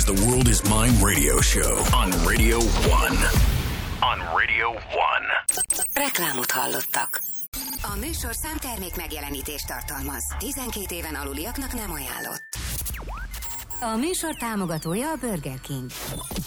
is the World is Mine radio show on Radio 1. On Radio 1. Reklámot hallottak. A műsor számtermék megjelenítést tartalmaz. 12 éven aluliaknak nem ajánlott. A műsor támogatója a Burger King.